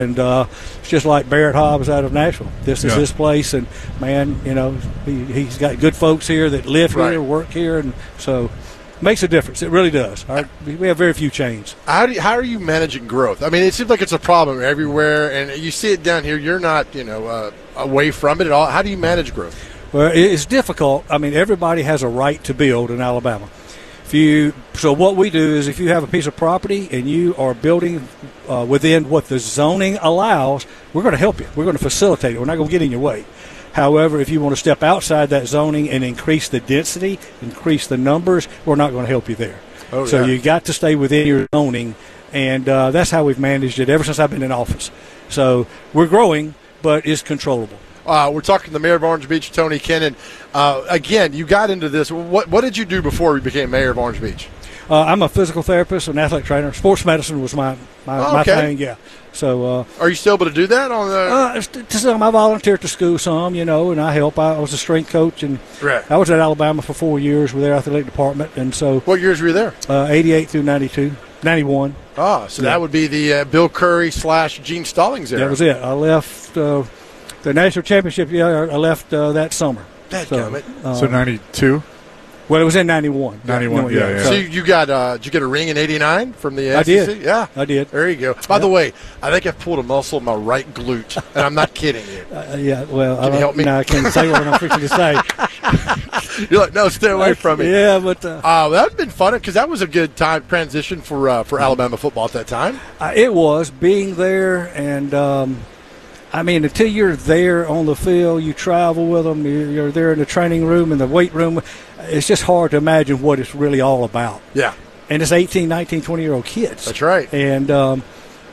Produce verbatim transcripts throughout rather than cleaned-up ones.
And uh, it's just like Barrett Hobbs out of Nashville. This is Yeah. his place, and man, you know, he, he's got good folks here that live Right. here, work here, and so it makes a difference. It really does. Our, we have very few chains. How do you, how are you managing growth? I mean, it seems like it's a problem everywhere, and you see it down here. You're not, you know, uh, away from it at all. How do you manage growth? Well, it- it's difficult. I mean, everybody has a right to build in Alabama. If you so, what we do is, if you have a piece of property and you are building uh, within what the zoning allows, we're going to help you. We're going to facilitate it. We're not going to get in your way. However, if you want to step outside that zoning and increase the density, increase the numbers, we're not going to help you there. Oh, so yeah. you got to stay within your zoning, and uh, that's how we've managed it ever since I've been in office. So we're growing, but it's controllable. Uh, we're talking to the mayor of Orange Beach, Tony Kennon. Uh, again, you got into this. What what did you do before you became mayor of Orange Beach? Uh, I'm a physical therapist, an athletic trainer. Sports medicine was my my, Oh, my okay. thing. Yeah. So uh, Are you still able to do that on the? uh, it's- to some, I volunteer at the school some, you know, and I help. I was a strength coach, and Right. I was at Alabama for four years with their athletic department, and so What years were you there? uh, eighty-eight through ninety-two, ninety-one. Ah, so Yeah. that would be the uh, Bill Curry slash Gene Stallings era. That was it. I left uh, the national championship. Yeah, I left uh, that summer. Dadgummit. uh, So ninety-two? well, it was in ninety-one. ninety-one, yeah, yeah. So you you got uh, did you get a ring in eighty-nine from the I S E C? did. Yeah, I did. There you go. By the way, I think I've pulled a muscle in my right glute, and I'm not kidding you. Uh, yeah. Well, Can you I, help me? No, I can't say what I'm fixing to say. You're like, no, stay away from me. Yeah, but uh, Uh, that's been fun because that was a good time transition for uh, for Alabama football at that time. Uh, it was being there, and um, I mean, until you're there on the field, you travel with them, you're, you're there in the training room, in the weight room. It's just hard to imagine what it's really all about. Yeah, And it's eighteen, nineteen, twenty-year-old kids. that's right. And um,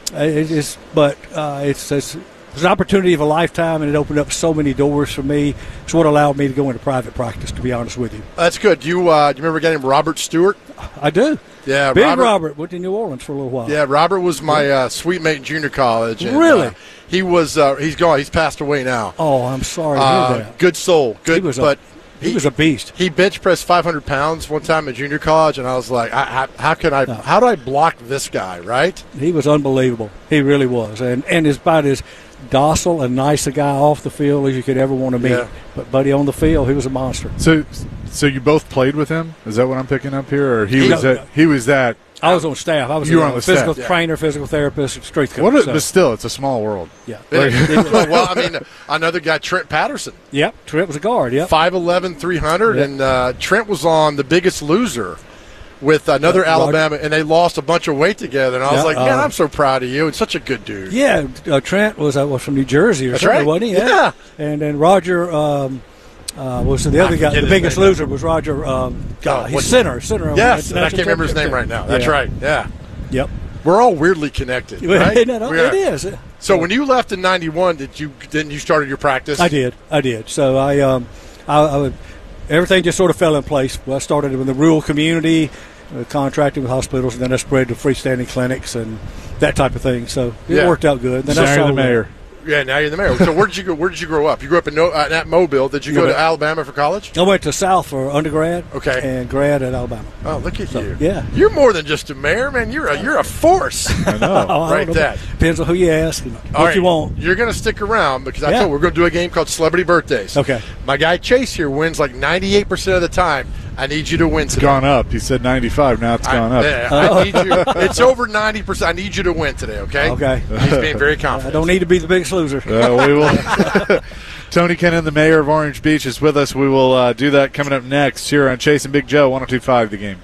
it is, but uh, it's, it's, it's an opportunity of a lifetime, and it opened up so many doors for me. It's what allowed me to go into private practice, to be honest with you. That's good. Do you uh, do you remember a guy named Robert Stewart? I do. Yeah, Big Robert. Robert went to New Orleans for a little while. Yeah, Robert was my uh, suite mate in junior college. And, Really? uh, he was. Uh, he's gone. He's passed away now. Oh, I'm sorry to Uh, hear that. good soul. Good, He was a- but He was a beast. He bench pressed five hundred pounds one time in junior college, and I was like, I, how, how can I? How do I block this guy? Right? He was unbelievable. He really was, and and is about as docile and nice a guy off the field as you could ever want to meet. Yeah. But buddy, on the field, he was a monster. So, so you both played with him? Is that what I'm picking up here, or he He- was at? He was that. I was on staff. I was You were a on the physical staff. trainer, physical therapist, strength coach. What? A, so, but still, it's a small world. yeah. well, I mean, another guy, Trent Patterson, Yep. Trent was a guard. Yep. five eleven, three hundred, Yep. and uh, Trent was on The Biggest Loser with another Uh, Roger- Alabama, and they lost a bunch of weight together. And I was Yeah, like, man, uh, I'm so proud of you. And such a good dude. Yeah. Uh, Trent was uh, was from New Jersey or That's something, right. wasn't he? Yeah. And then Roger. Um, uh, was the I other guy? forget The his biggest name now. loser was Roger. Um, God, Oh, he's what- center. Center. on Yes, that and I national can't remember his name championship right now. team. That's Yeah. right. Yeah. Yep. We're all weirdly connected, right? No, We are. it is. So when you left in ninety-one, did you then you started your practice? I did. I did. So I, um, I, I would, everything just sort of fell in place. Well, I started in the rural community, uh, contracting with hospitals, and then I spread to freestanding clinics and that type of thing. So it Yeah. worked out good. Then So I you're the sold it. mayor. Yeah, now you're the mayor. So where did you go? Where did you grow up? You grew up in no, uh, at Mobile. Did you go Mobile. to Alabama for college? I went to South for undergrad. Okay. And grad at Alabama. Oh, look at So, you! yeah. you're more than just a mayor, man. You're a you're a force. I know. Oh, I Right, don't know. that. Depends on who you ask and All what right, you want. You're going to stick around because I Yeah. told you we're going to do a game called Celebrity Birthdays. Okay. My guy Chase here wins like ninety-eight percent of the time. I need you to win It's today. gone up. He said ninety-five. Now it's I, gone up. yeah, I need you. It's over ninety percent. I need you to win today. Okay. Okay. He's being very I confident. don't need to be the biggest loser. Uh, we will. Tony Kennon, the mayor of Orange Beach, is with us. We will uh, do that coming up next here on Chase and Big Joe, one oh two point five The Game.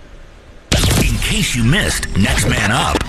In case you missed Next Man Up.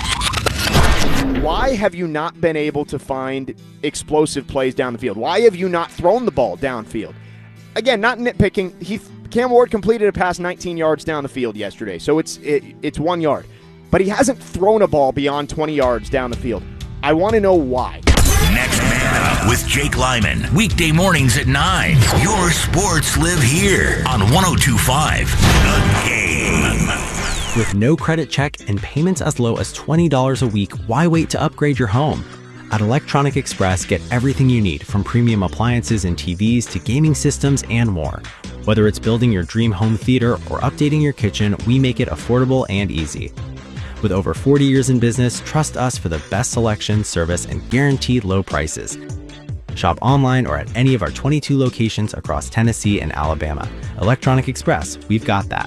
Why have you not been able to find explosive plays down the field? Why have you not thrown the ball downfield? Again, not nitpicking. He Cam Ward completed a pass nineteen yards down the field yesterday, so it's it, it's one yard. But he hasn't thrown a ball beyond twenty yards down the field. I want to know why. Next Man Up with Jake Lyman. Weekday mornings at nine. Your sports live here on one oh two point five The Game. With no credit check and payments as low as twenty dollars a week, why wait to upgrade your home? At Electronic Express, get everything you need, from premium appliances and T Vs to gaming systems and more. Whether it's building your dream home theater or updating your kitchen, we make it affordable and easy. With over forty years in business, trust us for the best selection, service, and guaranteed low prices. Shop online or at any of our twenty-two locations across Tennessee and Alabama. Electronic Express, we've got that.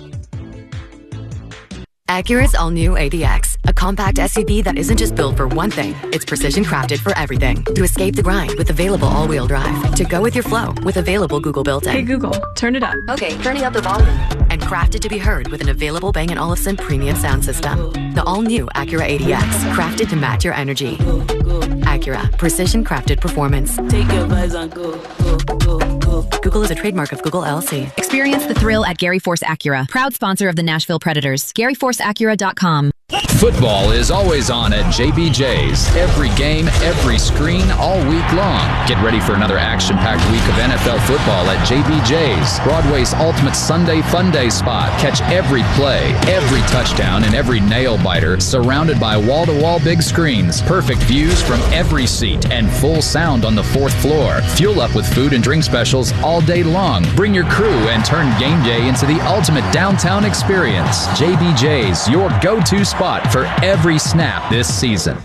Acura's all-new A D X, a compact S U V that isn't just built for one thing, it's precision-crafted for everything. To escape the grind with available all-wheel drive. To go with your flow with available Google built-in. Hey Google, turn it up. Okay, turning up the volume. And crafted to be heard with an available Bang and Olufsen premium sound system. The all-new Acura A D X, crafted to match your energy. Acura, precision-crafted performance. Take your vibes on go, go, go, go. Google is a trademark of Google L L C. Experience the thrill at Gary Force Acura, proud sponsor of the Nashville Predators. Gary Force Acura dot com. Football is always on at J B J's. Every game, every screen, all week long. Get ready for another action-packed week of N F L football at J B J's, Broadway's ultimate Sunday fun day spot. Catch every play, every touchdown, and every nail-biter surrounded by wall-to-wall big screens, perfect views from every seat, and full sound on the fourth floor. Fuel up with food and drink specials all day long. Bring your crew and turn game day into the ultimate downtown experience. J B J's, your go-to spot for every snap this season.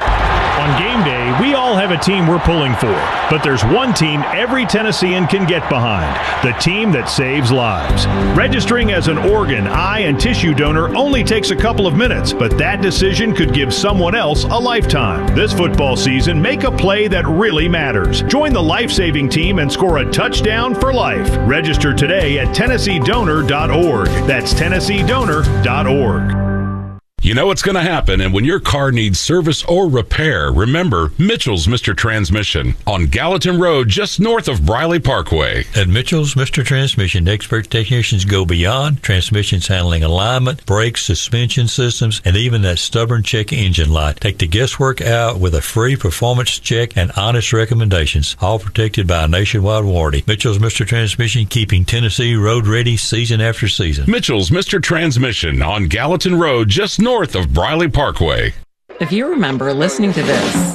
On game day, we all have a team we're pulling for, but there's one team every Tennessean can get behind, the team that saves lives. Registering as an organ, eye, and tissue donor only takes a couple of minutes, but that decision could give someone else a lifetime. This football season, make a play that really matters. Join the life-saving team and score a touchdown for life. Register today at Tennessee Donor dot org. That's Tennessee Donor dot org. You know what's going to happen, and when your car needs service or repair, remember Mitchell's Mister Transmission on Gallatin Road, just north of Briley Parkway. At Mitchell's Mister Transmission, expert technicians go beyond transmissions handling alignment, brakes, suspension systems, and even that stubborn check engine light. Take the guesswork out with a free performance check and honest recommendations, all protected by a nationwide warranty. Mitchell's Mister Transmission, keeping Tennessee road ready season after season. Mitchell's Mister Transmission on Gallatin Road, just north north of Briley Parkway. If you remember listening to this,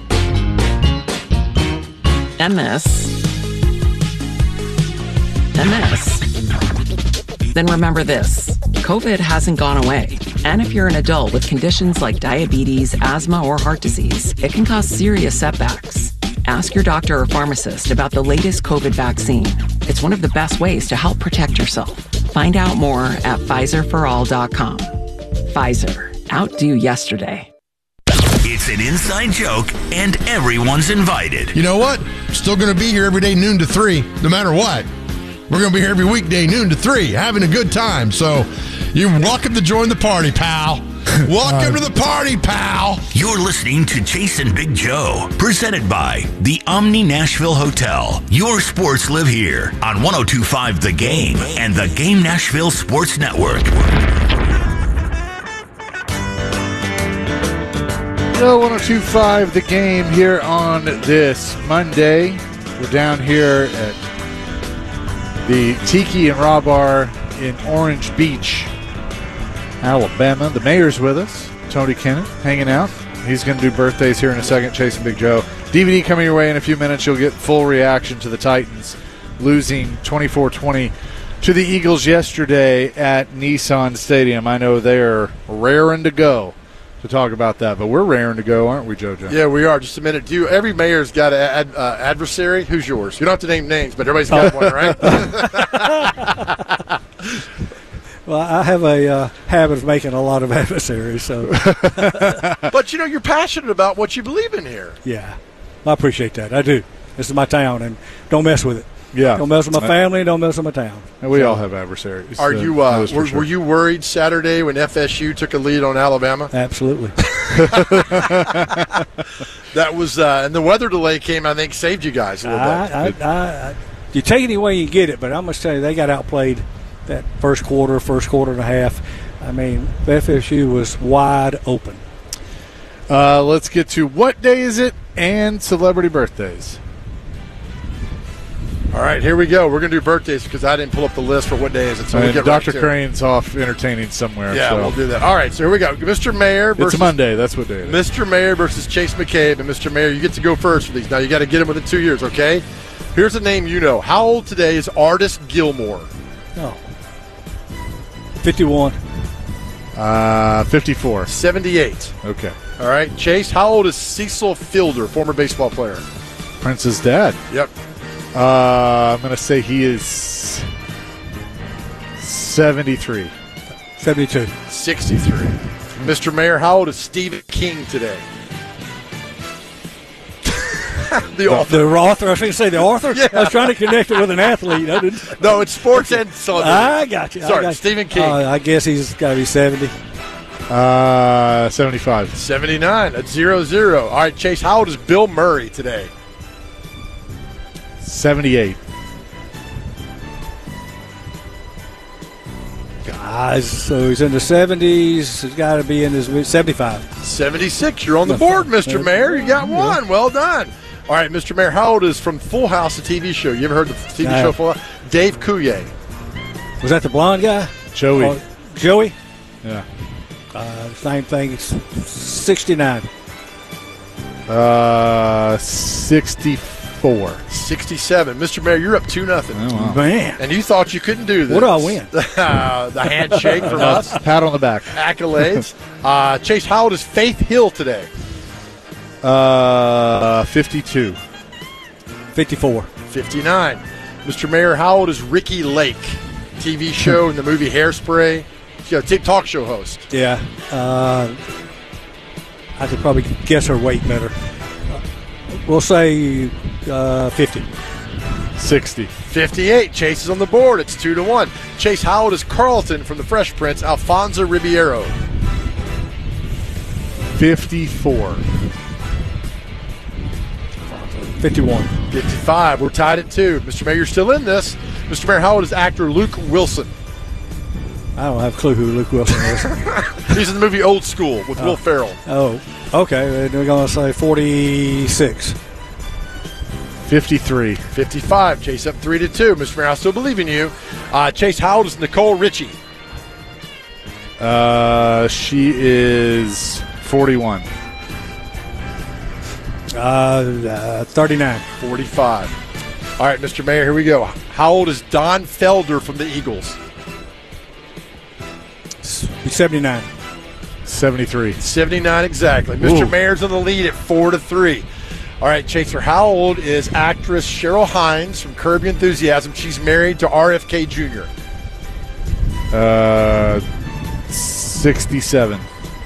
and this, and this, then remember this. COVID hasn't gone away. And if you're an adult with conditions like diabetes, asthma, or heart disease, it can cause serious setbacks. Ask your doctor or pharmacist about the latest COVID vaccine. It's one of the best ways to help protect yourself. Find out more at Pfizer for all dot com. Pfizer. Outdo yesterday. It's an inside joke, and everyone's invited. You know what? Still going to be here every day, noon to three, no matter what. We're going to be here every weekday, noon to three, having a good time. So you're welcome to join the party, pal. Welcome uh, to the party, pal. You're listening to Chase and Big Joe, presented by the Omni Nashville Hotel. Your sports live here on one oh two point five The Game and the Game Nashville Sports Network. one oh two point five The Game here on this Monday. We're down here at the Tiki and Raw Bar in Orange Beach, Alabama. The mayor's with us, Tony Kenneth, hanging out. He's going to do birthdays here in a second, Chasing Big Joe. D V D coming your way in a few minutes. You'll get full reaction to the Titans losing twenty-four twenty to the Eagles yesterday at Nissan Stadium. I know they're raring to go to talk about that, but we're raring to go, aren't we, JoJo? Yeah, we are. Just a minute. Do you, every mayor's got an ad, uh, adversary. Who's yours? You don't have to name names, but everybody's got one, right? Well, I have a uh, habit of making a lot of adversaries. So, but you know, you're passionate about what you believe in here. Yeah, I appreciate that. I do. This is my town, and don't mess with it. Yeah, don't mess with my family. Don't mess with my town. And we so, all have adversaries. Are uh, you? Uh, were, sure. were you worried Saturday when F S U took a lead on Alabama? Absolutely. That was, uh, and the weather delay came. I think saved you guys a little I, bit. I, I, I, you take it any way you get it, but I must tell you, they got outplayed that first quarter, first quarter and a half. I mean, F S U was wide open. Uh, let's get to what day is it and celebrity birthdays. All right, here we go. We're going to do birthdays because I didn't pull up the list for what day is it. So we'll get Doctor right Crane's off entertaining somewhere. Yeah, so. we'll do that. All right, so here we go. Mister Mayor versus it's Monday. That's what day it is. Mister Mayor versus Chase McCabe. And Mister Mayor, you get to go first for these. Now, you got to get them within two years, okay? Here's a name you know. How old today is Artis Gilmore? No. fifty-one. Uh, fifty-four. seventy-eight. Okay. All right, Chase, how old is Cecil Fielder, former baseball player? Prince's dad. Yep. Uh, I'm going to say he is seventy-three. seventy-two. sixty-three. Mister Mayor, how old is Stephen King today? the author. The author. I was going to say the author. Yeah. I was trying to connect it with an athlete. I didn't. No, it's sports and celebrity. I got you. I Sorry, got you. Stephen King. Uh, I guess he's got to be seventy. Uh, seventy-five. seventy-nine. That's zero zero. All right, Chase, how old is Bill Murray today? seventy-eight. Guys, so he's in the seventies. He's got to be in his mid- seventy-five. seventy-six. You're on the board, Mister Mayor. You got one. Well done. All right, Mister Mayor, how old is from Full House, the T V show? You ever heard the T V I show have. Full House? Dave Coulier. Was that the blonde guy? Joey. Oh, Joey? Yeah. Uh, same thing. It's sixty-nine. Uh, sixty-four. sixty-seven. Mister Mayor, you're up two nothing. Oh, wow. Man. And you thought you couldn't do this. What do I win? uh, the handshake from us. Pat on the back. Accolades. Uh, Chase, how old is Faith Hill today? Uh, fifty-two. fifty-four. fifty-nine. Mister Mayor, how old is Ricky Lake? T V show and the movie Hairspray. Yeah, talk show host. Yeah. Uh, I could probably guess her weight better. Uh, we'll say uh, fifty. sixty. fifty-eight. Chase is on the board. It's two to one. Chase, how old is Carlton from the Fresh Prince? Alfonso Ribeiro. fifty-four. fifty-one. fifty-five. We're tied at two. Mister Mayor, you're still in this. Mister Mayor, how old is actor Luke Wilson? I don't have a clue who Luke Wilson is. He's in the movie Old School with Oh. Will Ferrell. Oh, okay. We're going to say forty-six. fifty-three. fifty-five. Chase up three to two. Mister Mayor, I still believe in you. Uh, Chase, how old is Nicole Richie? Uh, she is forty-one. Uh, uh, thirty-nine. forty-five. All right, Mister Mayor, here we go. How old is Don Felder from the Eagles? seventy-nine. seventy-three. seventy-nine exactly. Mister Ooh. Mayor's on the lead at four to three. All right, Chaser, how old is actress Cheryl Hines from Curb Your Enthusiasm? She's married to R F K Junior Uh, sixty-seven.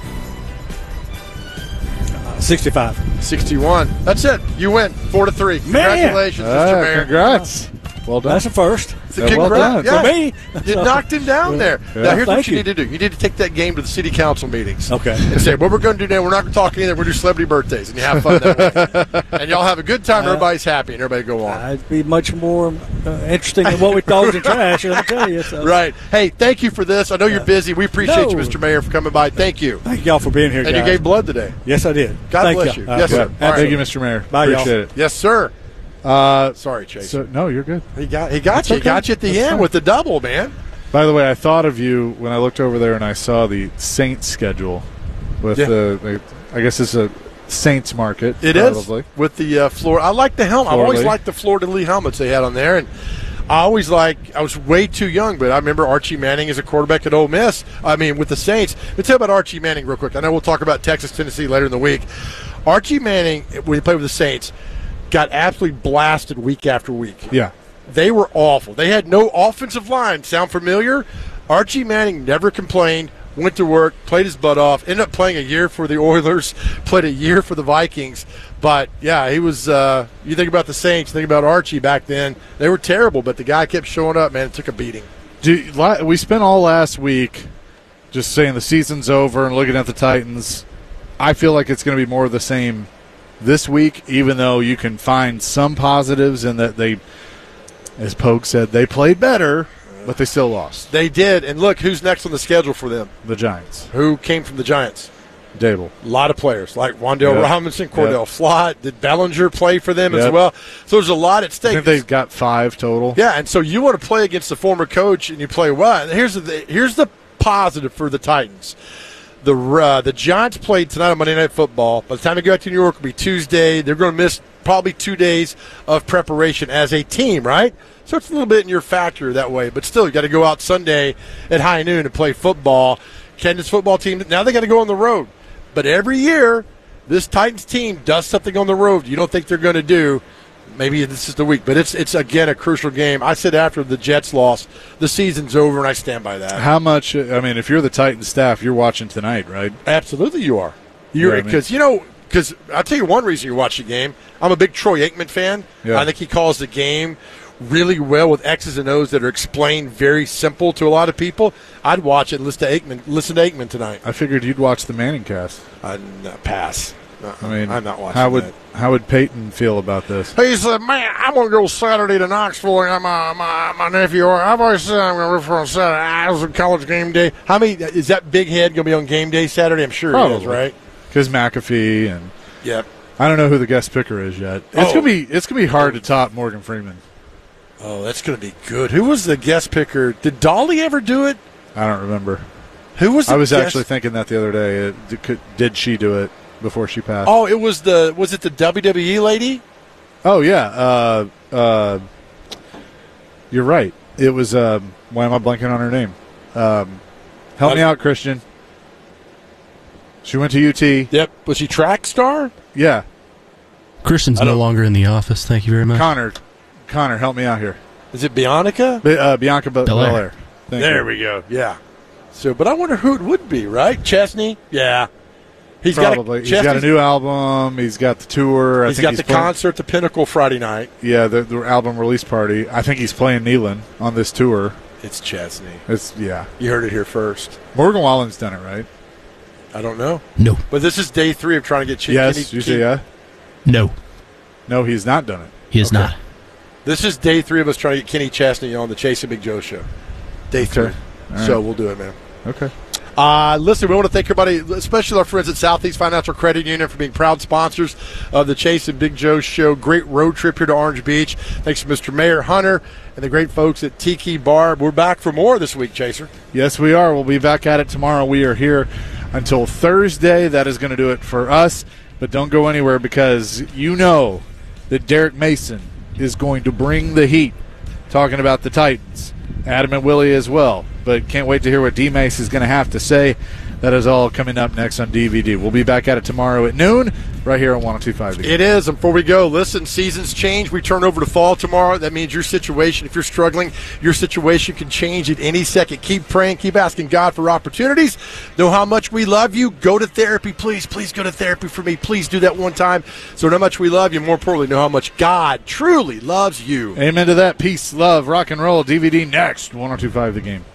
Uh, sixty-five. sixty-one. That's it. You win. Four to three. Man. Congratulations, Mister Ah, Mayor. congrats. Well done. That's a first. It's a Yeah, well congrats. done. Yeah. For me. You knocked him down there. Yeah. Now, here's what Thank you you. need to do. You need to take that game to the city council meetings. Okay. And say, what we're going to do now, we're not going to talk anything. We're going to do celebrity birthdays. And you have fun that way. And y'all have a good time. And everybody's happy. And everybody go on. I'd be much more uh, interesting than what we thought was in trash, let me tell you. So. Right. Hey, thank you for this. I know you're busy. We appreciate No. you, Mister Mayor, for coming by. Thank you. Thank y'all for being here, And guys. you gave blood today. Yes, I did. God Thank bless y'all. you. Uh, Yes, yeah, sir. Thank absolutely. you, Mister Mayor. Bye, y'all. Appreciate it. Yes, sir. Uh, Sorry, Chase. so, no, you're good. he got he got That's you. He okay. got you at the That's end fine. with the double, man. By the way, I thought of you when I looked over there and I saw the Saints schedule with Yeah. the, the, I guess it's a Saints market. It is probably. with the uh, floor. I like the helmet. I've always Fleur-de-lis. liked the Fleur de Lis helmets they had on there, and I always like. I was way too young, but I remember Archie Manning as a quarterback at Ole Miss. I mean, with the Saints. Let's tell you about Archie Manning real quick. I know we'll talk about Texas, Tennessee later in the week. Archie Manning, when he played with the Saints, got absolutely blasted week after week. Yeah. They were awful. They had no offensive line. Sound familiar? Archie Manning never complained, went to work, played his butt off, ended up playing a year for the Oilers, played a year for the Vikings. But, yeah, he was uh, – you think about the Saints, think about Archie back then. They were terrible, but the guy kept showing up, man. It took a beating. Do, la- we spent all last week just saying the season's over and looking at the Titans. I feel like it's going to be more of the same this week, even though you can find some positives in that they, as Pogue said, they played better, but they still lost. They did. And look, who's next on the schedule for them? The Giants. Who came from the Giants? Dable. A lot of players, like Wandale Yep. Robinson, Cordell Yep. Flott. Did Bellinger play for them as Yep. well? So there's a lot at I stake. think they've got five total. Yeah, and so you want to play against the former coach, and you play well. And here's the here's the positive for the Titans. The uh, the Giants played tonight on Monday Night Football. By the time they go out to New York, it'll be Tuesday. They're going to miss probably two days of preparation as a team, right? So it's a little bit in your factor that way. But still, you got to go out Sunday at high noon and play football. Camden's football team, now they got to go on the road. But every year, this Titans team does something on the road you don't think they're going to do. Maybe this is the week, but it's, it's again, a crucial game. I said after the Jets loss, the season's over, and I stand by that. How much, I mean, if you're the Titans staff, you're watching tonight, right? Absolutely you are. You're Because, you know, because I'll tell you one reason you watch the game. I'm a big Troy Aikman fan. Yeah. I think he calls the game really well with X's and O's that are explained very simple to a lot of people. I'd watch it and listen to Aikman, listen to Aikman tonight. I figured you'd watch the Manning cast. I'd pass. No, I mean, I'm not watching how would that. how would Peyton feel about this? He said, man, I'm going to go Saturday to Knoxville. And my, my, my nephew, I've always said I'm going to root for on Saturday. I was on college game day. How many, is that big head going to be on game day Saturday? I'm sure Probably. it is, right? Because McAfee and Yep. I don't know who the guest picker is yet. It's Oh. gonna be it's gonna be hard to top Morgan Freeman. Oh, that's going to be good. Who was the guest picker? Did Dolly ever do it? I don't remember. Who was the I was guest? actually thinking that the other day. It, did, could, did she do it before she passed? Oh, it was the, was it the W W E lady? Oh yeah. Uh, uh, you're right. It was. Um, why am I blanking on her name? Um, help me out, Christian. She went to U T. Yep. Was she track star? Yeah. Christian's no longer in the office. Thank you very much. Connor, Connor, help me out here. Is it Bianca? Bi- uh, Bianca Bel- Belair. Belair. Thank there you. we go. Yeah. So, but I wonder who it would be, right? Chesney? Yeah. He's Probably. got a, he's got a new album. He's got the tour. I He's think got he's the playing, concert, the Pinnacle Friday night. Yeah, the, the album release party. I think he's playing Nealon on this tour. It's Chesney. It's yeah. You heard it here first. Morgan Wallen's done it, right? I don't know. No. But this is day three of trying to get Ch- Yes, Kenny- you say yeah. No. No, he's not done it. He is not. This is day three of us trying to get Kenny Chesney on the Chase and Big Joe show. Day three. Okay. All So right. we'll do it, man. Okay. Uh, listen, we want to thank everybody, especially our friends at Southeast Financial Credit Union, for being proud sponsors of the Chase and Big Joe show. Great road trip here to Orange Beach. Thanks to Mister Mayor Hunter and the great folks at Tiki Bar. We're back for more this week, Chaser. Yes, we are. We'll be back at it tomorrow. We are here until Thursday. That is going to do it for us. But don't go anywhere because you know that Derek Mason is going to bring the heat talking about the Titans. Adam and Willie as well. But can't wait to hear what D-Mace is going to have to say. That is all coming up next on D V D. We'll be back at it tomorrow at noon right here on one oh two point five. It is. And before we go, listen, seasons change. We turn over to fall tomorrow. That means your situation, if you're struggling, your situation can change at any second. Keep praying. Keep asking God for opportunities. Know how much we love you. Go to therapy. Please, please go to therapy for me. Please do that one time. So know how much we love you. More importantly, know how much God truly loves you. Amen to that. Peace, love, rock and roll. D V D next. one oh two point five The Game.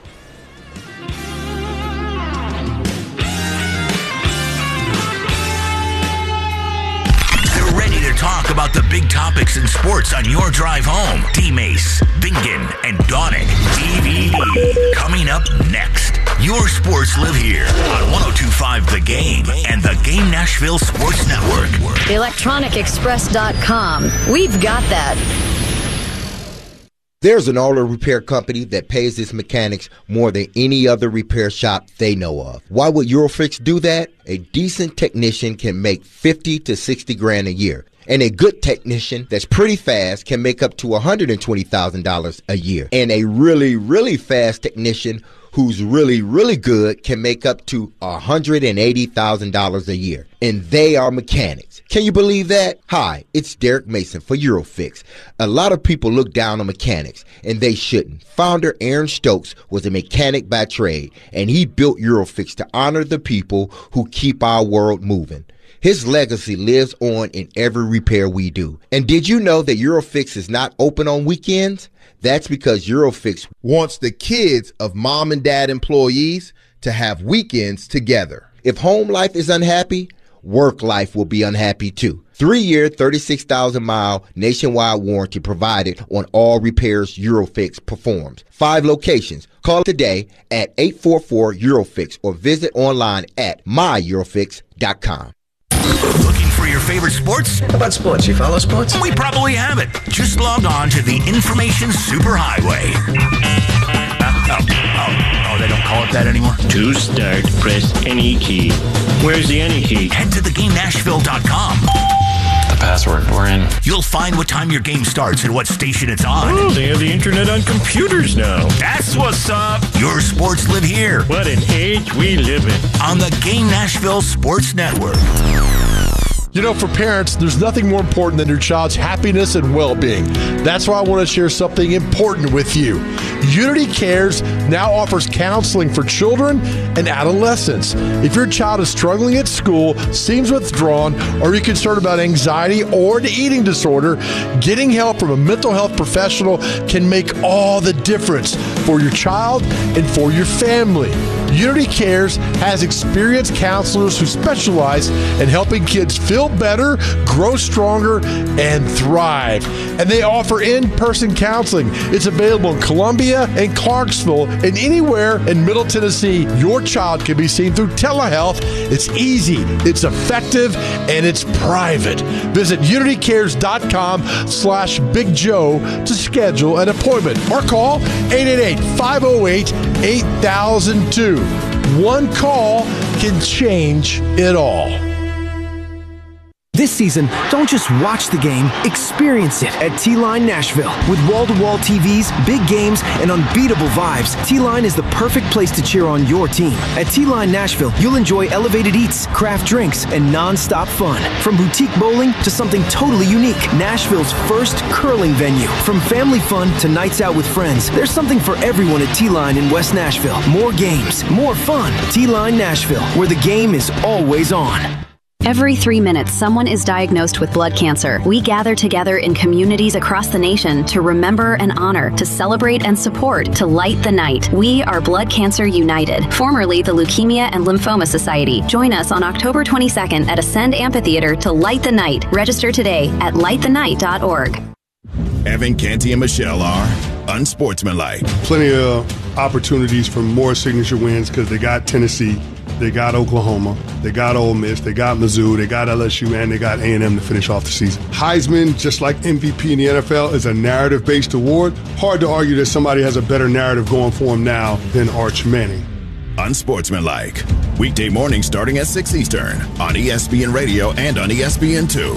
Talk about the big topics in sports on your drive home. D-Mace, Bingen, and Donick. D V D. Coming up next. Your sports live here on one oh two point five The Game and the Game Nashville Sports Network. electronic express dot com. We've got that. There's an auto repair company that pays its mechanics more than any other repair shop they know of. Why would Eurofix do that? A decent technician can make fifty to sixty grand a year. And a good technician that's pretty fast can make up to one hundred twenty thousand dollars a year. And a really, really fast technician who's really, really good can make up to one hundred eighty thousand dollars a year. And they are mechanics. Can you believe that? Hi, it's Derek Mason for Eurofix. A lot of people look down on mechanics, and they shouldn't. Founder Aaron Stokes was a mechanic by trade, and he built Eurofix to honor the people who keep our world moving. His legacy lives on in every repair we do. And did you know that Eurofix is not open on weekends? That's because Eurofix wants the kids of mom and dad employees to have weekends together. If home life is unhappy, work life will be unhappy too. Three-year, thirty-six thousand mile nationwide warranty provided on all repairs Eurofix performs. Five locations. Call today at eight four four Eurofix or visit online at my eurofix dot com. Looking for your favorite sports? How about sports? You follow sports? We probably have it. Just log on to the Information Superhighway. Oh, oh, oh, they don't call it that anymore? To start, press any key. Where's the any key? Head to the game nashville dot com. The password. We're in. You'll find what time your game starts and what station it's on. Oh, they have the internet on computers now. That's what's up. Your sports live here. What an age we live in. On the Game Nashville Sports Network. You know, for parents, there's nothing more important than your child's happiness and well-being. That's why I want to share something important with you. Unity Cares now offers counseling for children and adolescents. If your child is struggling at school, seems withdrawn, or you're concerned about anxiety or an eating disorder, getting help from a mental health professional can make all the difference for your child and for your family. Unity Cares has experienced counselors who specialize in helping kids feel better, grow stronger, and thrive. And they offer in-person counseling. It's available in Columbia and Clarksville and anywhere in Middle Tennessee. Your child can be seen through telehealth. It's easy, it's effective, and it's private. Visit unitycares.com slash Big Joe to schedule an appointment or call eight eight eight, five oh eight, eight thousand two. One call can change it all. This season, don't just watch the game, experience it at T-Line Nashville. With wall-to-wall T Vs, big games, and unbeatable vibes, T-Line is the perfect place to cheer on your team. At T-Line Nashville, you'll enjoy elevated eats, craft drinks, and non-stop fun. From boutique bowling to something totally unique, Nashville's first curling venue. From family fun to nights out with friends, there's something for everyone at T-Line in West Nashville. More games, more fun. T-Line Nashville, where the game is always on. Every three minutes, someone is diagnosed with blood cancer. We gather together in communities across the nation to remember and honor, to celebrate and support, to light the night. We are Blood Cancer United, formerly the Leukemia and Lymphoma Society. Join us on October twenty-second at Ascend Amphitheater to light the night. Register today at light the night dot org. Evan Canty and Michelle are unsportsmanlike. Plenty of opportunities for more signature wins because they got Tennessee, they got Oklahoma, they got Ole Miss, they got Mizzou, they got L S U, and they got A and M to finish off the season. Heisman, just like M V P in the N F L, is a narrative-based award. Hard to argue that somebody has a better narrative going for him now than Arch Manning. Unsportsmanlike. Weekday mornings starting at six Eastern on E S P N Radio and on E S P N two.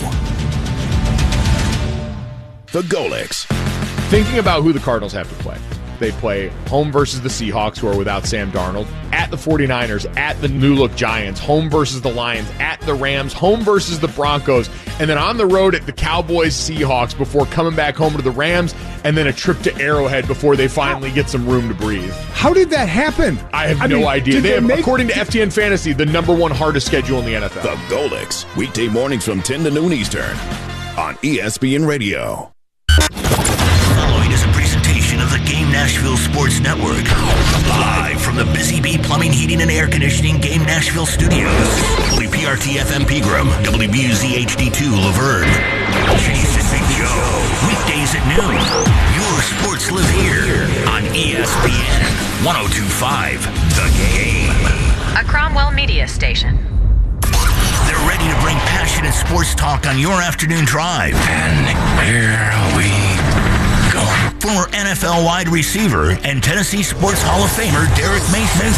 The Golics. Thinking about who the Cardinals have to play. They play home versus the Seahawks, who are without Sam Darnold, at the 49ers, at the new-look Giants, home versus the Lions, at the Rams, home versus the Broncos, and then on the road at the Cowboys, Seahawks, before coming back home to the Rams, and then a trip to Arrowhead before they finally get some room to breathe. How did that happen? I have I no mean, idea. They they have, make- according to F T N Fantasy, the number one hardest schedule in the N F L. The Golics. Weekday mornings from ten to noon Eastern on E S P N Radio. Following is a presentation of the Game Nashville Sports Network. Live from the Busy Bee Plumbing, Heating, and Air Conditioning Game Nashville Studios. W P R T F M Pegram, W B U Z H D two Laverne. Jason Big Joe. Weekdays at noon. Your sports live here on E S P N one oh two point five The Game. A Cromwell Media Station. They're ready to bring passionate sports talk on your afternoon drive. And here we go. Former N F L wide receiver and Tennessee Sports Hall of Famer Derek Mason.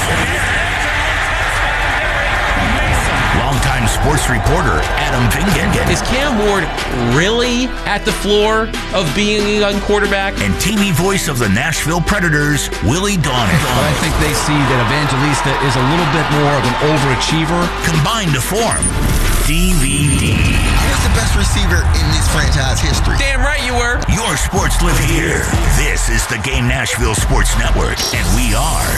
Longtime sports reporter Adam Vingan. Is Cam Ward really at the floor of being a young quarterback? And teamy voice of the Nashville Predators, Willie Donick. But I think they see that Evangelista is a little bit more of an overachiever. Combined to form D V D. Who's the best receiver in this franchise history? Damn right you were. Your sports live here. This is the Game Nashville Sports Network, and we are